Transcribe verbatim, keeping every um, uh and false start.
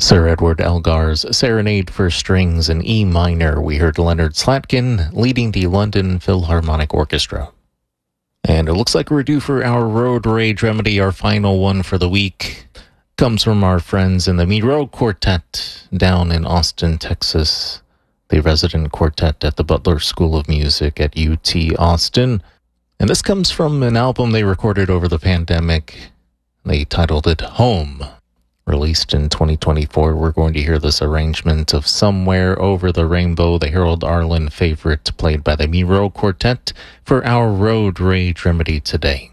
Sir Edward Elgar's Serenade for Strings in E minor. We heard Leonard Slatkin leading the London Philharmonic Orchestra. And it looks like we're due for our Road Rage Remedy. Our final one for the week comes from our friends in the Miro Quartet down in Austin, Texas. The resident quartet at the Butler School of Music at U T Austin. And this comes from an album they recorded over the pandemic. They titled it Home. Released in twenty twenty-four, we're going to hear this arrangement of Somewhere Over the Rainbow, the Harold Arlen favorite, played by the Miro Quartet, for our Road Rage Remedy today.